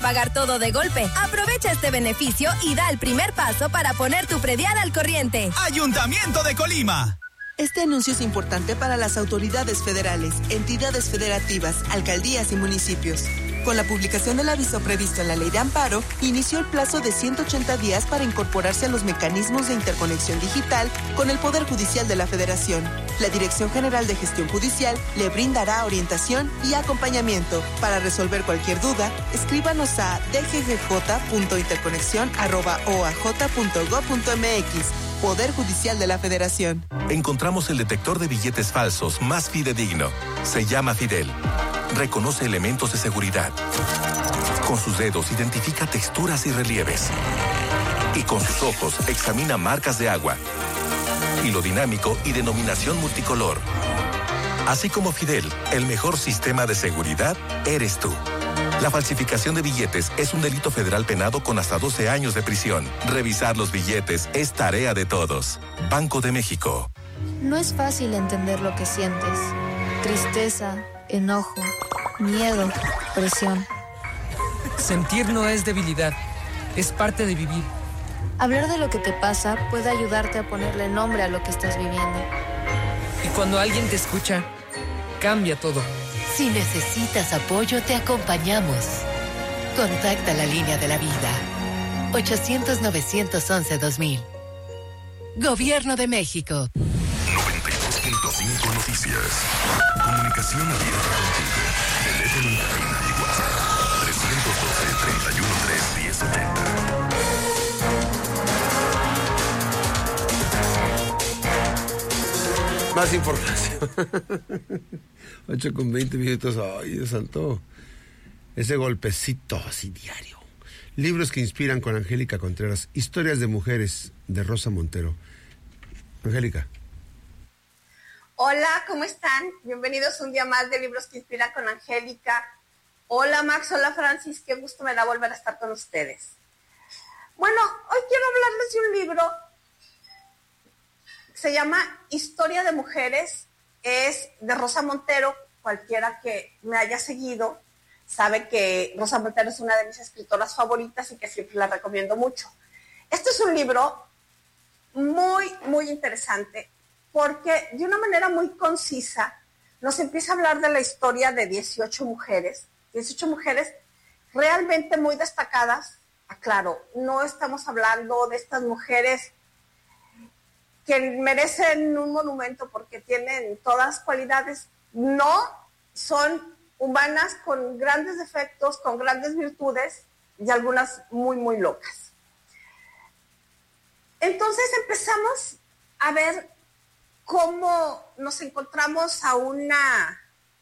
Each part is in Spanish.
pagar todo de golpe. Aprovecha este beneficio y da el primer paso para poner tu predial al corriente. Ayuntamiento de Colima. Este anuncio es importante para las autoridades federales, entidades federativas, alcaldías y municipios. Con la publicación del aviso previsto en la Ley de Amparo, inició el plazo de 180 días para incorporarse a los mecanismos de interconexión digital con el Poder Judicial de la Federación. La Dirección General de Gestión Judicial le brindará orientación y acompañamiento. Para resolver cualquier duda, escríbanos a dggj.interconexión@oaj.gov.mx. Poder Judicial de la Federación. Encontramos el detector de billetes falsos más fidedigno. Se llama Fidel. Reconoce elementos de seguridad. Con sus dedos identifica texturas y relieves. Y con sus ojos examina marcas de agua. Hilo dinámico y denominación multicolor. Así como Fidel, el mejor sistema de seguridad eres tú. La falsificación de billetes es un delito federal penado con hasta 12 años de prisión. Revisar los billetes es tarea de todos. Banco de México. No es fácil entender lo que sientes. Tristeza, enojo, miedo, presión. Sentir no es debilidad, es parte de vivir. Hablar de lo que te pasa puede ayudarte a ponerle nombre a lo que estás viviendo. Y cuando alguien te escucha, cambia todo. Si necesitas apoyo, te acompañamos. Contacta la línea de la vida. 800-911-2000. Gobierno de México. 92.5 Noticias. Comunicación abierta contigo. Teléfono en cabina y WhatsApp. 312-313-1080. Más información. 8:20. Ay, Dios santo. Ese golpecito así diario. Libros que inspiran con Angélica Contreras. Historias de mujeres de Rosa Montero. Angélica. Hola, ¿cómo están? Bienvenidos un día más de Libros que Inspiran con Angélica. Hola Max, hola Francis, qué gusto me da volver a estar con ustedes. Bueno, hoy quiero hablarles de un libro que se llama Historia de Mujeres. Es de Rosa Montero. Cualquiera que me haya seguido sabe que Rosa Montero es una de mis escritoras favoritas y que siempre la recomiendo mucho. Este es un libro muy, muy interesante porque de una manera muy concisa nos empieza a hablar de la historia de 18 mujeres realmente muy destacadas. Aclaro, no estamos hablando de estas mujeres que merecen un monumento porque tienen todas cualidades. No, son humanas con grandes defectos, con grandes virtudes y algunas muy, muy locas. Entonces empezamos a ver cómo nos encontramos a una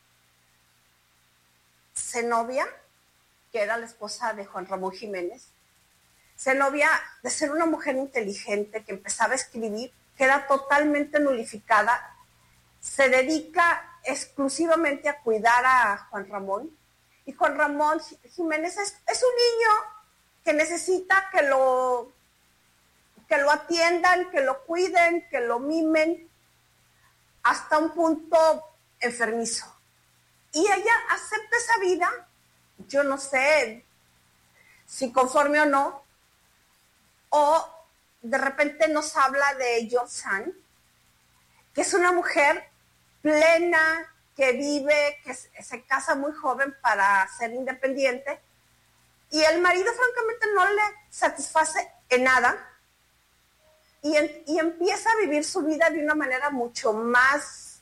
Zenobia, que era la esposa de Juan Ramón Jiménez. Zenobia, de ser una mujer inteligente que empezaba a escribir, queda totalmente nulificada, se dedica exclusivamente a cuidar a Juan Ramón, y Juan Ramón Jiménez es un niño que necesita que lo atiendan, que lo cuiden, que lo mimen, hasta un punto enfermizo. Y ella acepta esa vida, yo no sé si conforme o no, o de repente nos habla de Yosan, que es una mujer plena, que vive, que se casa muy joven para ser independiente, y el marido francamente no le satisface en nada, y empieza a vivir su vida de una manera mucho más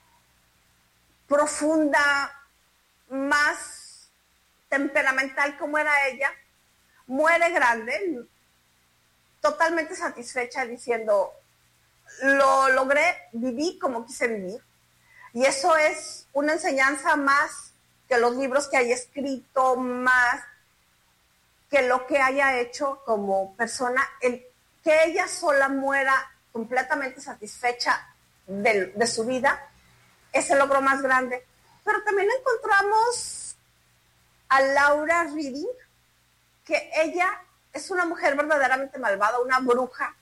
profunda, más temperamental como era ella. Muere grande, totalmente satisfecha, diciendo, lo logré, viví como quise vivir. Y eso es una enseñanza más que los libros que haya escrito, más que lo que haya hecho como persona. Que ella sola muera completamente satisfecha de su vida es el logro más grande. Pero también encontramos a Laura Reading, que ella es una mujer verdaderamente malvada, una bruja,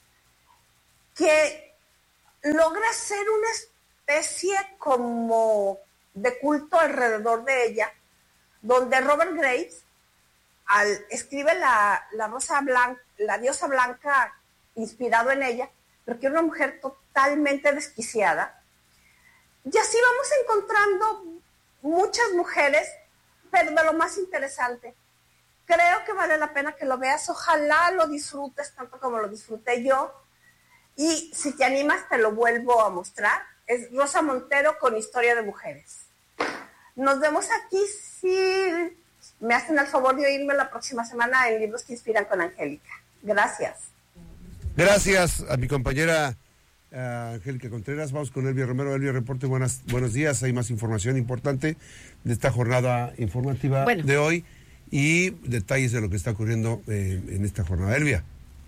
que logra ser una especie como de culto alrededor de ella, donde Robert Graves escribe la rosa blanca, la diosa blanca inspirado en ella, pero que era una mujer totalmente desquiciada. Y así vamos encontrando muchas mujeres, pero de lo más interesante. Creo que vale la pena que lo veas, ojalá lo disfrutes tanto como lo disfruté yo. Y si te animas, te lo vuelvo a mostrar. Es Rosa Montero con Historia de Mujeres. Nos vemos aquí si me hacen el favor de oírme la próxima semana en Libros que Inspiran con Angélica. Gracias. Gracias a mi compañera Angélica Contreras. Vamos con Elvia Romero. Elvia, reporte, buenos días. Hay más información importante de esta jornada informativa de hoy y detalles de lo que está ocurriendo en esta jornada. Elvia.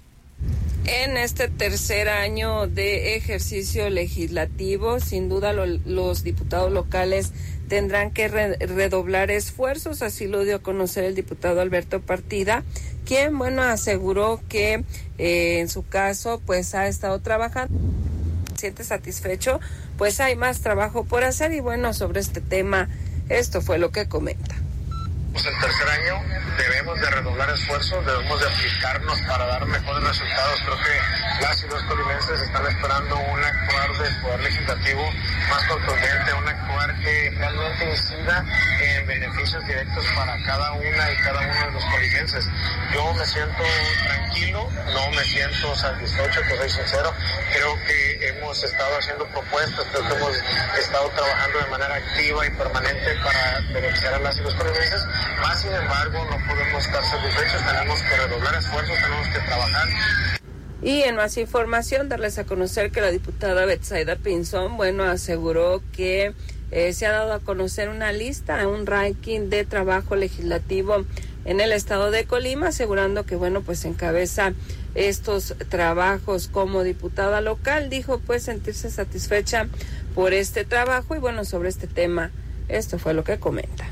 En este tercer año de ejercicio legislativo, sin duda los diputados locales tendrán que redoblar esfuerzos, así lo dio a conocer el diputado Alberto Partida, quien, aseguró que en su caso, pues ha estado trabajando, se siente satisfecho, pues hay más trabajo por hacer y sobre este tema, esto fue lo que comenta. El tercer año debemos de redoblar esfuerzos, debemos de aplicarnos para dar mejores resultados. Creo que las y los colimenses están esperando un actuar del Poder Legislativo más contundente, un actuar que realmente incida en beneficios directos para cada una y cada uno de los colimenses. Yo me siento tranquilo, no me siento satisfecho, te soy sincero. Creo que hemos estado haciendo propuestas, creo que hemos estado trabajando de manera activa y permanente para beneficiar a las y los colimenses. Más sin embargo, no podemos estar satisfechos, tenemos que redoblar esfuerzos, tenemos que trabajar. Y en más información, darles a conocer que la diputada Betsaida Pinzón, aseguró que se ha dado a conocer una lista, un ranking de trabajo legislativo en el estado de Colima, asegurando que, encabeza estos trabajos como diputada local. Dijo, sentirse satisfecha por este trabajo y, sobre este tema, esto fue lo que comenta.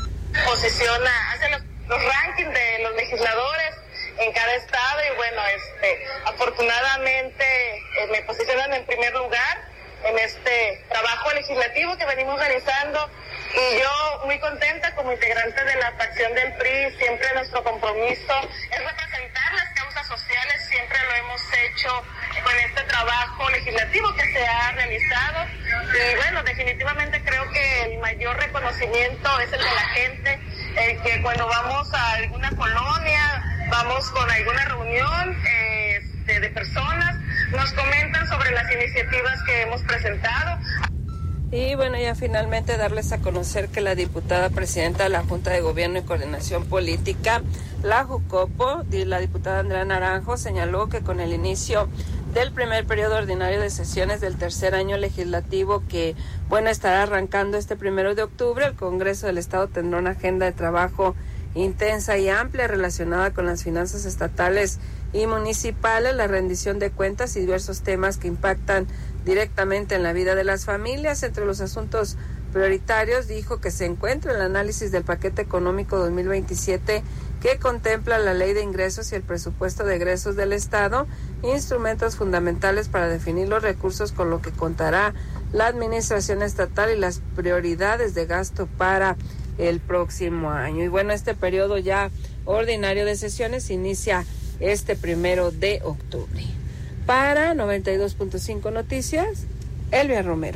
Hace los rankings de los legisladores en cada estado y afortunadamente me posicionan en primer lugar en este trabajo legislativo que venimos realizando y yo muy contenta como integrante de la facción del PRI. Siempre nuestro compromiso es representar las causas sociales, siempre lo hemos hecho con este trabajo legislativo que se ha realizado y definitivamente creo que el mayor reconocimiento es el de la gente, que cuando vamos a alguna colonia, vamos con alguna reunión de personas, nos comentan sobre las iniciativas que hemos presentado. Y ya finalmente darles a conocer que la diputada presidenta de la Junta de Gobierno y Coordinación Política, la JUCOPO, la diputada Andrea Naranjo, señaló que con el inicio del primer periodo ordinario de sesiones del tercer año legislativo que, estará arrancando este 1 de octubre, el Congreso del Estado tendrá una agenda de trabajo intensa y amplia relacionada con las finanzas estatales y municipales, la rendición de cuentas y diversos temas que impactan directamente en la vida de las familias. Entre los asuntos prioritarios, dijo que se encuentra el análisis del paquete económico 2027 que contempla la ley de ingresos y el presupuesto de egresos del Estado, instrumentos fundamentales para definir los recursos con lo que contará la administración estatal y las prioridades de gasto para el próximo año. Y este periodo ya ordinario de sesiones inicia este 1 de octubre. Para 92.5 Noticias, Elvia Romero.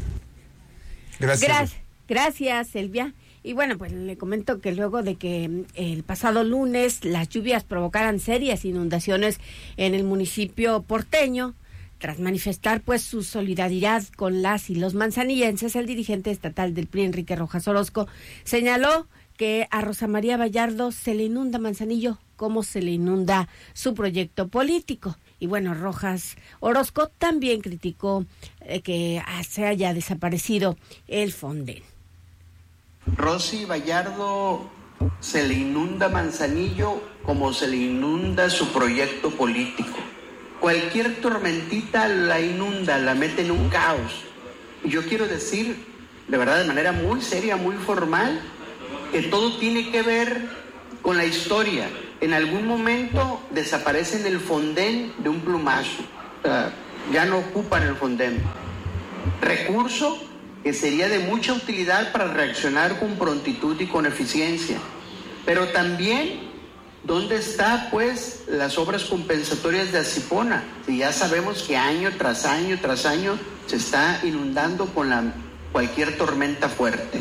Gracias, Elvia. Y le comento que luego de que el pasado lunes las lluvias provocaran serias inundaciones en el municipio porteño, tras manifestar su solidaridad con las y los manzanillenses, el dirigente estatal del PRI, Enrique Rojas Orozco, señaló que a Rosa María Bayardo se le inunda Manzanillo como se le inunda su proyecto político. Y Rojas Orozco también criticó que se haya desaparecido el Fonden. Rosy Bayardo se le inunda Manzanillo como se le inunda su proyecto político. Cualquier tormentita la inunda, la mete en un caos. Y yo quiero decir, de verdad, de manera muy seria, muy formal, que todo tiene que ver con la historia. En algún momento desaparecen el Fonden de un plumazo. Ya no ocupan el Fonden. Recurso que sería de mucha utilidad para reaccionar con prontitud y con eficiencia. Pero también ¿Dónde está, pues, las obras compensatorias de Asipona? Si ya sabemos que año tras año tras año se está inundando con cualquier tormenta fuerte.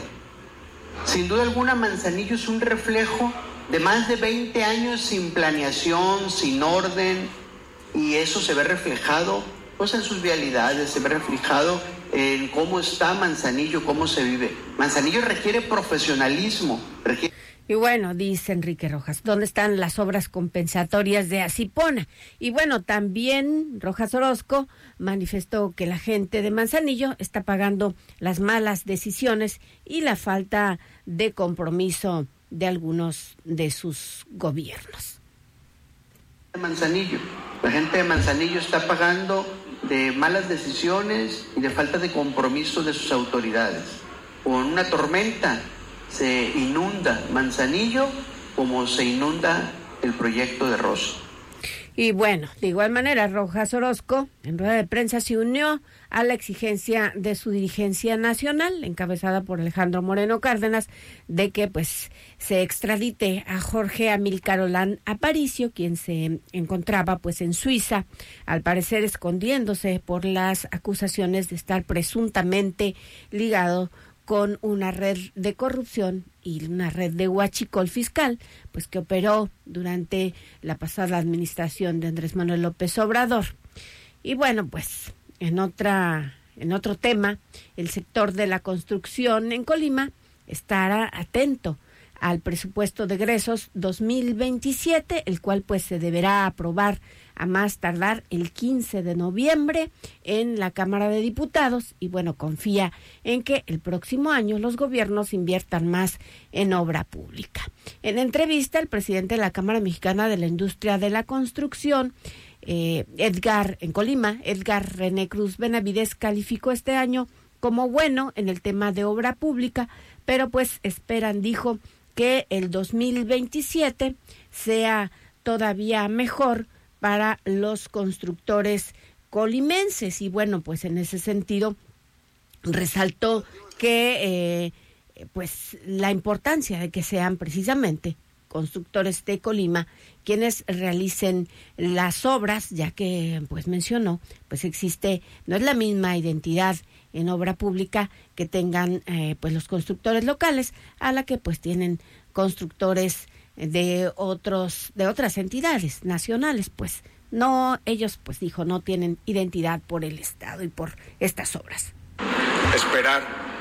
Sin duda alguna, Manzanillo es un reflejo de más de 20 años sin planeación, sin orden, y eso se ve reflejado pues en sus vialidades, se ve reflejado en cómo está Manzanillo, cómo se vive. Manzanillo requiere profesionalismo, Y bueno, dice Enrique Rojas, ¿dónde están las obras compensatorias de Asipona? Y bueno, también Rojas Orozco manifestó que la gente de Manzanillo está pagando las malas decisiones y la falta de compromiso de algunos de sus gobiernos. Manzanillo, la gente de Manzanillo está pagando de malas decisiones y de falta de compromiso de sus autoridades. Con una tormenta se inunda Manzanillo como se inunda el proyecto de Rossi. Y bueno, de igual manera, Rojas Orozco, en rueda de prensa, se unió a la exigencia de su dirigencia nacional, encabezada por Alejandro Moreno Cárdenas, de que pues se extradite a Jorge Amílcar Olán Aparicio, quien se encontraba pues en Suiza, al parecer escondiéndose por las acusaciones de estar presuntamente ligado con una red de corrupción y una red de huachicol fiscal, pues que operó durante la pasada administración de Andrés Manuel López Obrador. Y bueno, pues en otro tema, el sector de la construcción en Colima estará atento al presupuesto de egresos 2027, el cual pues se deberá aprobar a más tardar el 15 de noviembre en la Cámara de Diputados, y bueno, confía en que el próximo año los gobiernos inviertan más en obra pública. En entrevista, el presidente de la Cámara Mexicana de la Industria de la Construcción, en Colima, Edgar René Cruz Benavides, calificó este año como bueno en el tema de obra pública, pero pues esperan, dijo, que el 2027 sea todavía mejor para los constructores colimenses. Y bueno, pues en ese sentido resaltó que pues la importancia de que sean precisamente constructores de Colima quienes realicen las obras, ya que pues mencionó, pues existe, no es la misma identidad en obra pública que tengan pues los constructores locales a la que pues tienen constructores de otras entidades nacionales, pues no, ellos pues dijo, no tienen identidad por el Estado y por estas obras. Esperar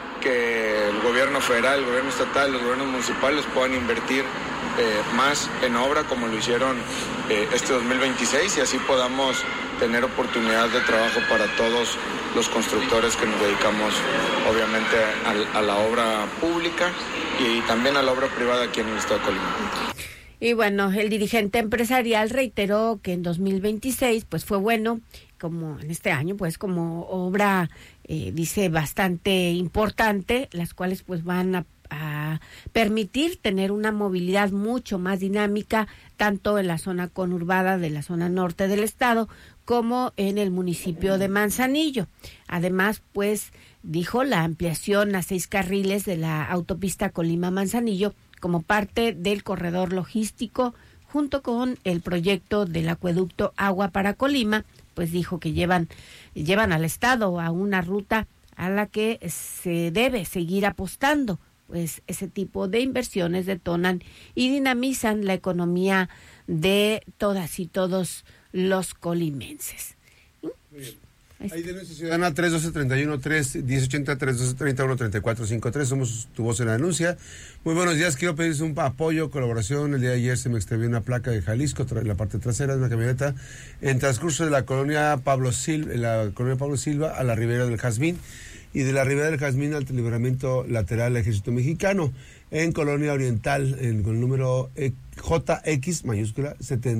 que el gobierno federal, el gobierno estatal, los gobiernos municipales puedan invertir más en obra como lo hicieron este 2026 y así podamos tener oportunidad de trabajo para todos los constructores que nos dedicamos obviamente a la obra pública y también a la obra privada aquí en el estado de Colima. Y bueno, el dirigente empresarial reiteró que en 2026 pues fue bueno, como en este año pues como obra dice bastante importante, las cuales pues van a permitir tener una movilidad mucho más dinámica tanto en la zona conurbada de la zona norte del estado como en el municipio de Manzanillo. Además, pues dijo la ampliación a 6 carriles de la autopista Colima-Manzanillo como parte del corredor logístico junto con el proyecto del acueducto Agua para Colima, pues dijo que llevan al estado a una ruta a la que se debe seguir apostando. Pues ese tipo de inversiones detonan y dinamizan la economía de todas y todos los colimenses. Hay denuncia ciudadana 312-31-3-1080, 312-31-3453. Somos tu voz en la denuncia. Muy buenos días, quiero pedirles un apoyo, colaboración. El día de ayer se me extravió una placa de Jalisco en la parte trasera de una camioneta en transcurso de la colonia Pablo Silva a la Ribera del Jazmín y de la Ribera del Jazmín al libramiento lateral del Ejército Mexicano en Colonia Oriental con el número JX mayúscula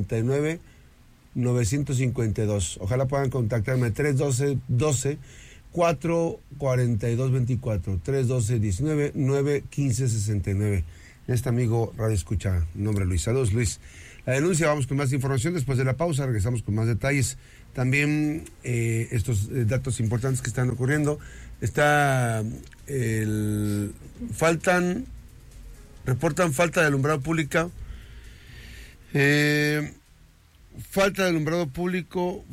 79952. Ojalá puedan contactarme 312-442-24, 312-19-9-15-69. Este amigo Radio Escucha, nombre Luis. Saludos, Luis. La denuncia, vamos con más información después de la pausa, regresamos con más detalles. También estos datos importantes que están ocurriendo. Reportan falta de alumbrado pública Falta de alumbrado público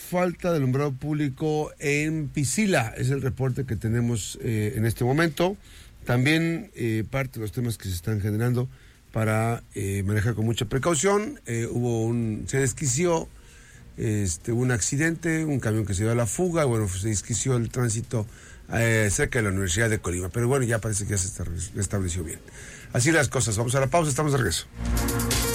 en Piscila, es el reporte que tenemos en este momento. También parte de los temas que se están generando para manejar con mucha precaución. Se desquició un accidente, un camión que se dio a la fuga, se desquició el tránsito cerca de la Universidad de Colima, pero bueno, ya parece que ya se estableció bien. Así las cosas, vamos a la pausa, estamos de regreso.